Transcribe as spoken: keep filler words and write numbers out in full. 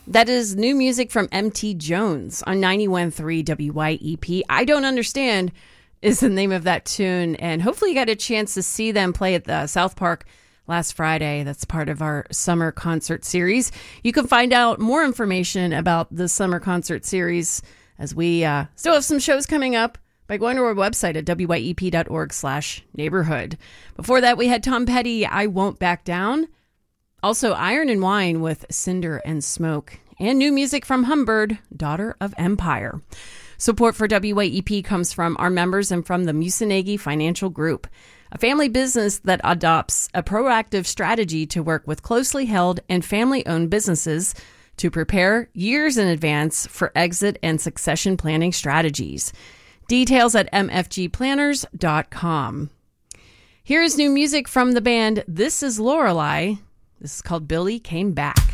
That is new music from M T Jones on ninety-one point three W Y E P. I Don't Understand is the name of that tune, and hopefully you got a chance to see them play at the South Park last Friday. That's part of our summer concert series. You can find out more information about the summer concert series as we uh, still have some shows coming up by going to our website at W Y E P dot org slash neighborhood. Before that, we had Tom Petty, I Won't Back Down. Also, Iron and Wine with Cinder and Smoke. And new music from Humbird, Daughter of Empire. Support for W Y E P comes from our members and from the Musanegi Financial Group, a family business that adopts a proactive strategy to work with closely held and family-owned businesses to prepare years in advance for exit and succession planning strategies. Details at m f g planners dot com. Here is new music from the band This Is Lorelei. This is called Billy Came Back.